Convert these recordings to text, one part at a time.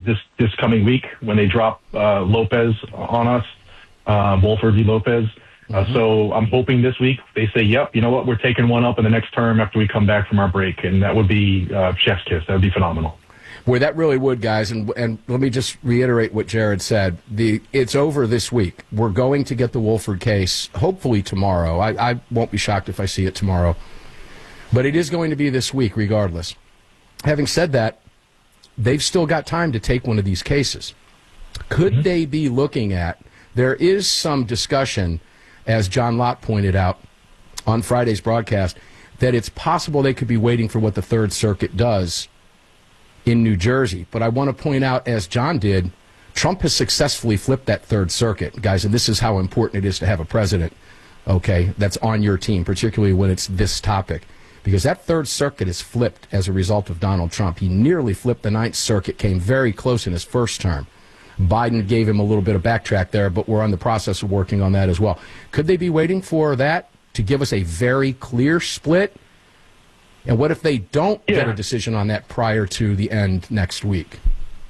this coming week when they drop Lopez on us, Wolford v. Lopez. So I'm hoping this week they say, yep, you know what, we're taking one up in the next term after we come back from our break, and that would be chef's kiss. That would be phenomenal. Boy, that really would, guys. And let me just reiterate what Jared said. It's over this week. We're going to get the Wolford case hopefully tomorrow. I won't be shocked if I see it tomorrow. But it is going to be this week regardless. Having said that, they've still got time to take one of these cases. Could they be looking at, there is some discussion, as John Lott pointed out on Friday's broadcast, that it's possible they could be waiting for what the Third Circuit does in New Jersey. But I want to point out, as John did, Trump has successfully flipped that Third Circuit, guys, and this is how important it is to have a president, okay, that's on your team, particularly when it's this topic. Because that Third Circuit is flipped as a result of Donald Trump. He nearly flipped the Ninth Circuit, came very close in his first term. Biden gave him a little bit of backtrack there, but we're on the process of working on that as well. Could they be waiting for that to give us a very clear split? And what if they don't get a decision on that prior to the end next week?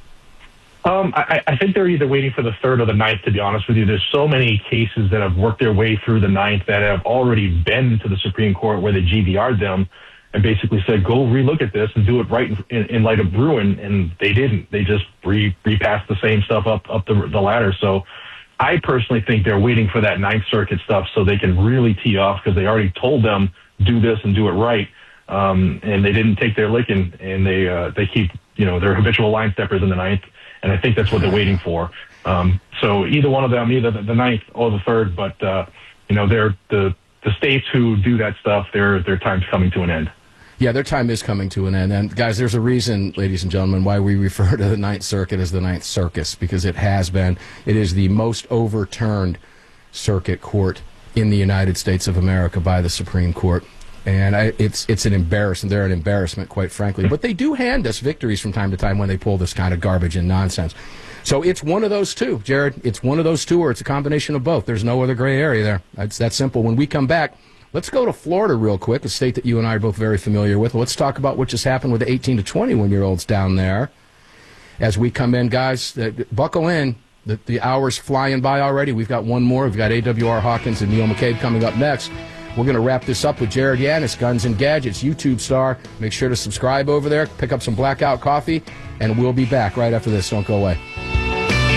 I think they're either waiting for the 3rd or the 9th, to be honest with you. There's so many cases that have worked their way through the 9th that have already been to the Supreme Court where they GVR'd them and basically said, go relook at this and do it right in light of Bruin, and they didn't. They just repassed the same stuff up the ladder. So I personally think they're waiting for that Ninth Circuit stuff so they can really tee off, because they already told them, do this and do it right. And they didn't take their licking, and they keep, their habitual line steppers in the 9th, and I think that's what they're waiting for. So either one of them, either the 9th or the 3rd, but they're the states who do that stuff, their time's coming to an end. Yeah, their time is coming to an end. And, guys, there's a reason, ladies and gentlemen, why we refer to the Ninth Circuit as the Ninth Circus, because it has been. It is the most overturned circuit court in the United States of America by the Supreme Court. And it's an embarrassment. They're an embarrassment, quite frankly. But they do hand us victories from time to time when they pull this kind of garbage and nonsense. So it's one of those two, Jared. It's one of those two, or it's a combination of both. There's no other gray area there. It's that simple. When we come back, let's go to Florida real quick, a state that you and I are both very familiar with. Let's talk about what just happened with the 18 to 21-year-olds down there. As we come in, guys, buckle in. The hour's flying by already. We've got one more. We've got A.W.R. Hawkins and Neil McCabe coming up next. We're going to wrap this up with Jared Yanis, Guns and Gadgets, YouTube star. Make sure to subscribe over there, pick up some Blackout coffee, and we'll be back right after this. Don't go away.